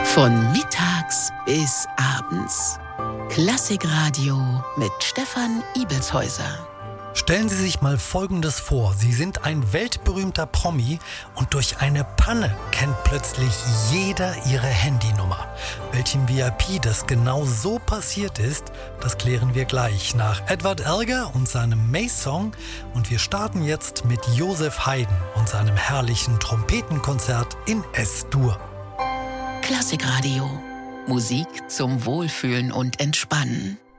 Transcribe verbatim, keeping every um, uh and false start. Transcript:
Von mittags bis abends. Klassikradio mit Stefan Ibelshäuser. Stellen Sie sich mal Folgendes vor. Sie sind ein weltberühmter Promi und durch eine Panne kennt plötzlich jeder Ihre Handynummer. Welchem V I P das genau so passiert ist, das klären wir gleich nach Edward Elgar und seinem May-Song. Und wir starten jetzt mit Joseph Haydn und seinem herrlichen Trompetenkonzert in S-Dur. Klassikradio. Musik zum Wohlfühlen und Entspannen.